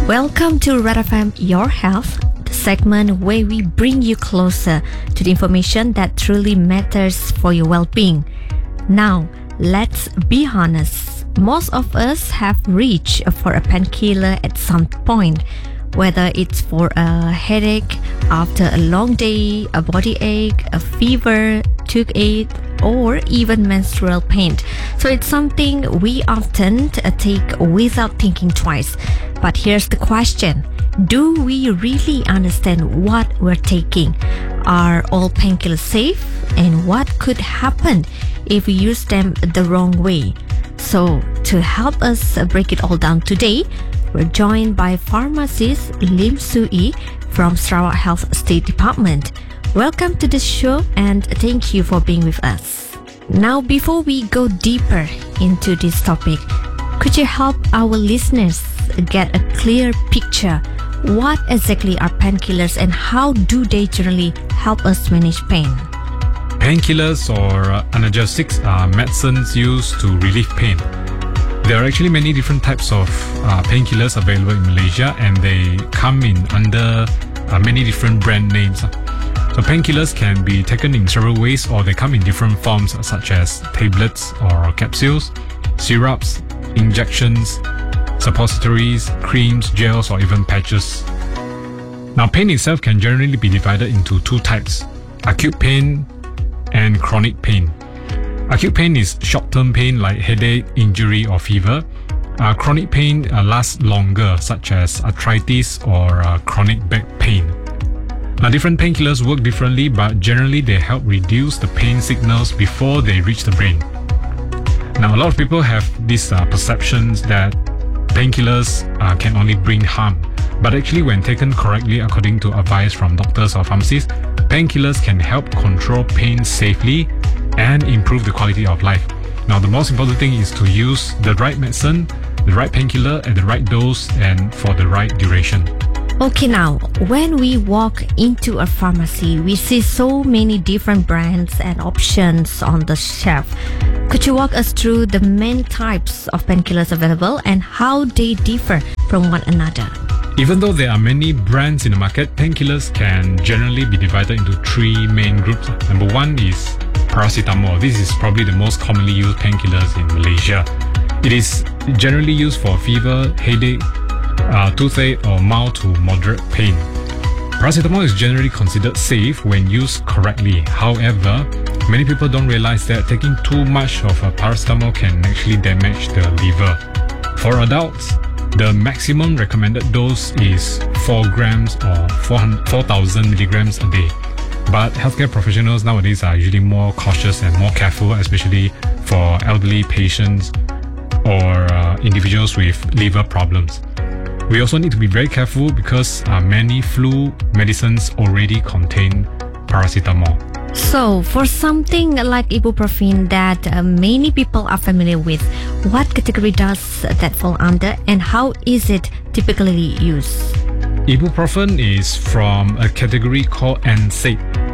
Welcome to Red FM Your Health, the segment where we bring you closer to the information that truly matters for your well-being. Now, let's be honest. Most of us have reached for a painkiller at some point, whether it's for a headache after a long day, a body ache, a fever, toothache, or even menstrual pain. So it's something we often take without thinking twice. But here's the question. Do we really understand what we're taking? Are all painkillers safe? And what could happen if we use them the wrong way? So to help us break it all down today, we're joined by pharmacist Lim Soo-ee from Sarawak Health State Department. Welcome to the show and thank you for being with us. Now, before we go deeper into this topic, could you help our listeners get a clear picture? What exactly are painkillers and how do they generally help us manage pain? Painkillers or analgesics are medicines used to relieve pain. There are actually many different types of painkillers available in Malaysia, and they come in under many different brand names. So painkillers can be taken in several ways, or they come in different forms such as tablets or capsules, syrups, injections, suppositories, creams, gels, or even patches. Now, pain itself can generally be divided into two types: acute pain and chronic pain. Acute pain is short-term pain like headache, injury, or fever. Chronic pain lasts longer, such as arthritis or chronic back pain. Now, different painkillers work differently, but generally they help reduce the pain signals before they reach the brain. Now, a lot of people have these perceptions that painkillers can only bring harm. But actually, when taken correctly according to advice from doctors or pharmacists, painkillers can help control pain safely and improve the quality of life. Now, the most important thing is to use the right medicine, the right painkiller at the right dose and for the right duration. Okay, now, when we walk into a pharmacy, we see so many different brands and options on the shelf. Could you walk us through the main types of painkillers available and how they differ from one another? Even though there are many brands in the market, painkillers can generally be divided into three main groups. Number one is paracetamol. This is probably the most commonly used painkillers in Malaysia. It is generally used for fever, headache, toothache, or mild to moderate pain. Paracetamol is generally considered safe when used correctly. However, many people don't realize that taking too much of a paracetamol can actually damage the liver. For adults, the maximum recommended dose is 4 grams or 4,000 milligrams a day. But healthcare professionals nowadays are usually more cautious and more careful, especially for elderly patients or individuals with liver problems. We also need to be very careful because many flu medicines already contain paracetamol. So, for something like ibuprofen that many people are familiar with, what category does that fall under and how is it typically used? Ibuprofen is from a category called NSAID,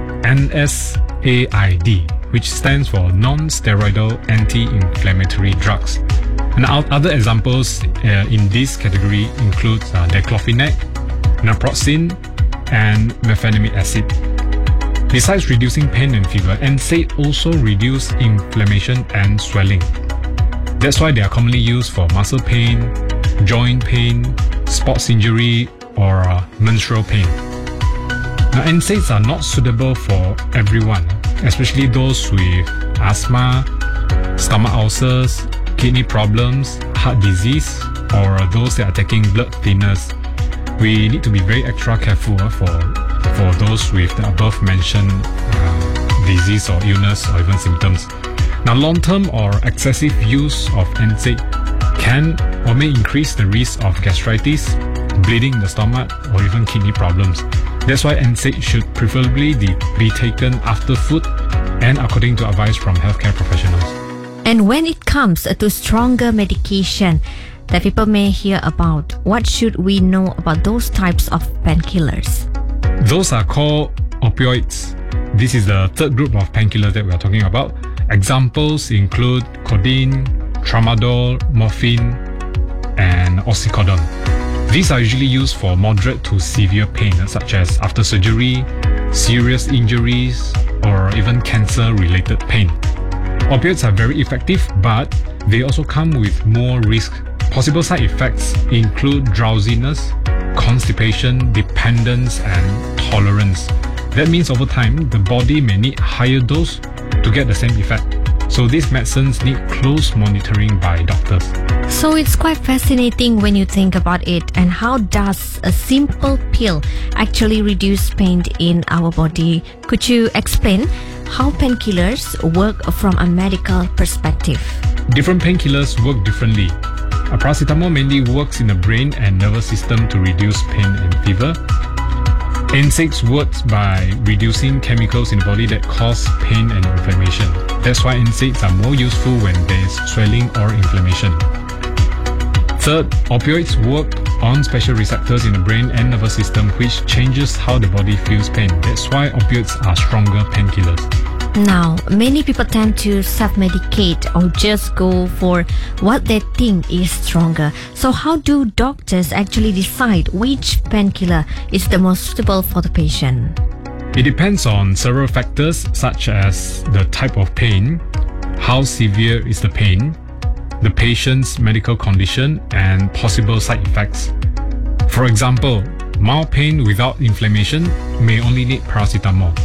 NSAID, which stands for non-steroidal anti-inflammatory drugs. And other examples in this category include diclofenac, naproxen, and mefenamic acid. Besides reducing pain and fever, NSAID also reduce inflammation and swelling. That's why they are commonly used for muscle pain, joint pain, sports injury, or menstrual pain. Now, NSAIDs are not suitable for everyone, especially those with asthma, stomach ulcers, kidney problems, heart disease, or those that are taking blood thinners. We need to be very extra careful for those with the above mentioned disease or illness or even symptoms. Now, long-term or excessive use of NSAID can or may increase the risk of gastritis, bleeding in the stomach, or even kidney problems. That's why NSAID should preferably be taken after food and according to advice from healthcare professionals. And when it comes to stronger medication that people may hear about, what should we know about those types of painkillers? Those are called opioids. This is the third group of painkillers that we are talking about. Examples include codeine, tramadol, morphine, and oxycodone. These are usually used for moderate to severe pain, such as after surgery, serious injuries, or even cancer-related pain. Opioids are very effective, but they also come with more risk. Possible side effects include drowsiness, constipation, dependence, and tolerance. That means over time, the body may need higher dose to get the same effect. So these medicines need close monitoring by doctors. So it's quite fascinating when you think about it. And how does a simple pill actually reduce pain in our body? Could you explain how painkillers work from a medical perspective? Different painkillers work differently. Paracetamol mainly works in the brain and nervous system to reduce pain and fever. NSAIDs works by reducing chemicals in the body that cause pain and inflammation. That's why NSAIDs are more useful when there is swelling or inflammation. Third, opioids work on special receptors in the brain and nervous system which changes how the body feels pain. That's why opioids are stronger painkillers. Now, many people tend to self-medicate or just go for what they think is stronger. So how do doctors actually decide which painkiller is the most suitable for the patient? It depends on several factors such as the type of pain, how severe is the pain, the patient's medical condition, and possible side effects. For example, mild pain without inflammation may only need paracetamol.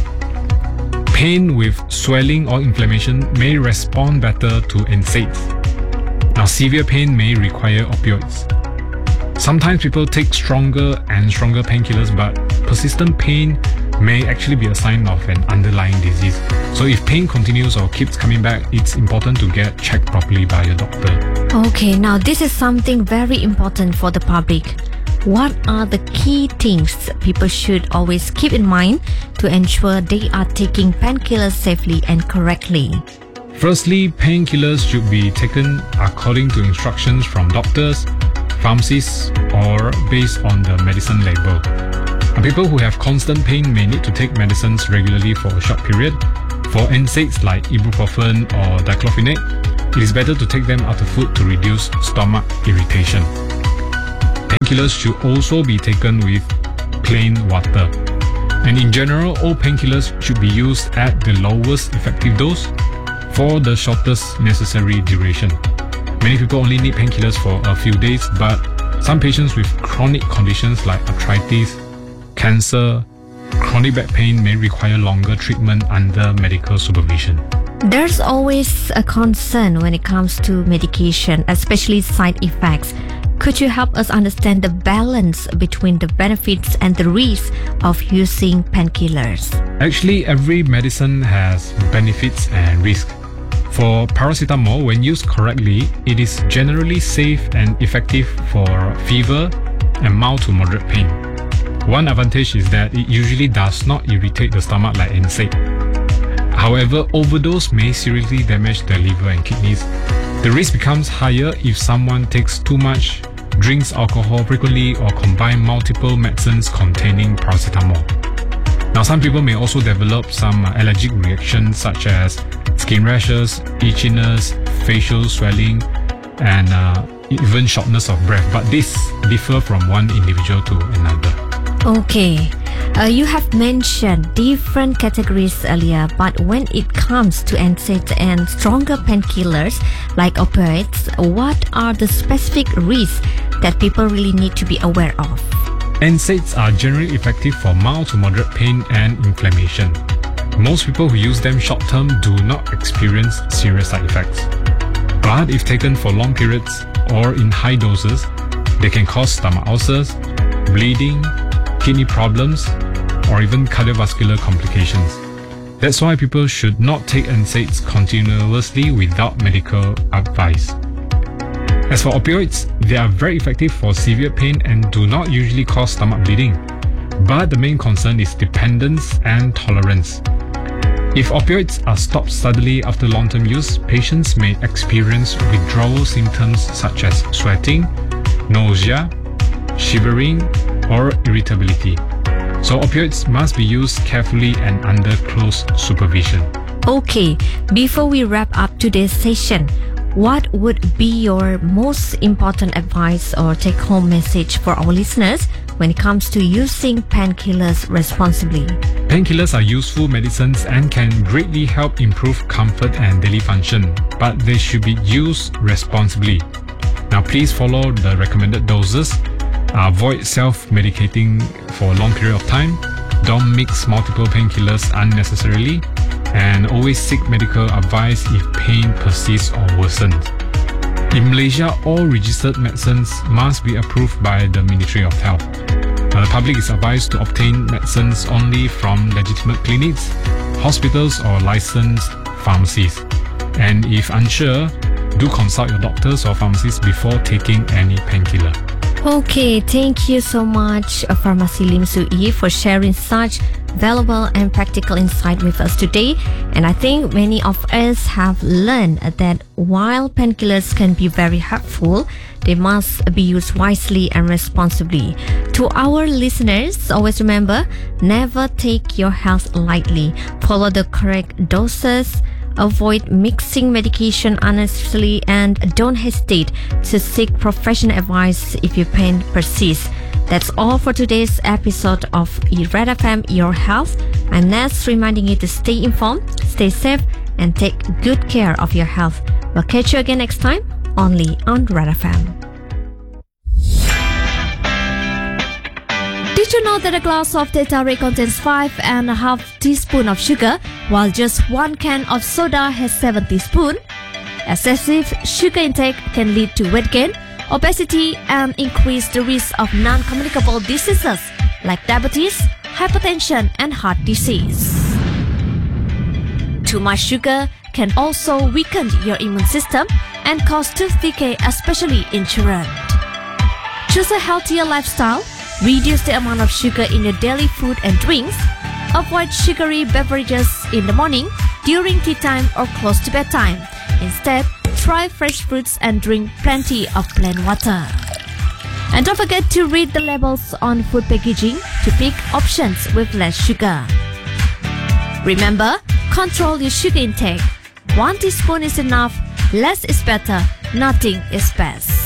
Pain with swelling or inflammation may respond better to NSAIDs. Now, severe pain may require opioids. Sometimes people take stronger and stronger painkillers, but persistent pain may actually be a sign of an underlying disease. So if pain continues or keeps coming back, it's important to get checked properly by your doctor. Okay, now this is something very important for the public. What are the key things people should always keep in mind to ensure they are taking painkillers safely and correctly? Firstly, painkillers should be taken according to instructions from doctors, pharmacists, or based on the medicine label. People who have constant pain may need to take medicines regularly for a short period. For NSAIDs like ibuprofen or diclofenac, it is better to take them after food to reduce stomach irritation. Painkillers should also be taken with plain water. And in general, all painkillers should be used at the lowest effective dose for the shortest necessary duration. Many people only need painkillers for a few days, but some patients with chronic conditions like arthritis, cancer, chronic back pain may require longer treatment under medical supervision. There's always a concern when it comes to medication, especially side effects. Could you help us understand the balance between the benefits and the risks of using painkillers? Actually, every medicine has benefits and risks. For paracetamol, when used correctly, it is generally safe and effective for fever and mild to moderate pain. One advantage is that it usually does not irritate the stomach like NSAID. However, overdose may seriously damage the liver and kidneys. The risk becomes higher if someone takes too much, drinks alcohol frequently, or combine multiple medicines containing paracetamol. Now, some people may also develop some allergic reactions such as skin rashes, itchiness, facial swelling, and even shortness of breath. But this differs from one individual to another. Okay, you have mentioned different categories earlier, but when it comes to NSAIDs and stronger painkillers like opioids, what are the specific risks that people really need to be aware of? NSAIDs are generally effective for mild to moderate pain and inflammation. Most people who use them short-term do not experience serious side effects. But if taken for long periods or in high doses, they can cause stomach ulcers, bleeding, kidney problems, or even cardiovascular complications. That's why people should not take NSAIDs continuously without medical advice. As for opioids, they are very effective for severe pain and do not usually cause stomach bleeding. But the main concern is dependence and tolerance. If opioids are stopped suddenly after long-term use, patients may experience withdrawal symptoms such as sweating, nausea, shivering, or irritability. So opioids must be used carefully and under close supervision. Okay, before we wrap up today's session, what would be your most important advice or take-home message for our listeners when it comes to using painkillers responsibly? Painkillers are useful medicines and can greatly help improve comfort and daily function, but they should be used responsibly. Now, please follow the recommended doses. Avoid self-medicating for a long period of time. Don't mix multiple painkillers unnecessarily. And always seek medical advice if pain persists or worsens. In Malaysia, all registered medicines must be approved by the Ministry of Health. The public is advised to obtain medicines only from legitimate clinics, hospitals or licensed pharmacies. And if unsure, do consult your doctors or pharmacists before taking any painkiller. Okay, thank you so much, Pharmacy Lim Soo Ee, for sharing such valuable and practical insight with us today. And I think many of us have learned that while painkillers can be very helpful, they must be used wisely and responsibly. To our listeners, always remember, never take your health lightly. Follow the correct doses. Avoid mixing medication unnecessarily, and don't hesitate to seek professional advice if your pain persists. That's all for today's episode of Red FM Your Health. I'm Ness, reminding you to stay informed, stay safe, and take good care of your health. We'll catch you again next time, only on Red FM. Did you know that a glass of Teh Tarik contains 5.5 teaspoons of sugar, while just 1 can of soda has 7 teaspoons? Excessive sugar intake can lead to weight gain, obesity, and increase the risk of non-communicable diseases like diabetes, hypertension, and heart disease. Too much sugar can also weaken your immune system and cause tooth decay, especially in children. Choose a healthier lifestyle. Reduce the amount of sugar in your daily food and drinks. Avoid sugary beverages in the morning, during tea time, or close to bedtime. Instead, try fresh fruits and drink plenty of plain water. And don't forget to read the labels on food packaging to pick options with less sugar. Remember, control your sugar intake. 1 teaspoon is enough, less is better, nothing is best.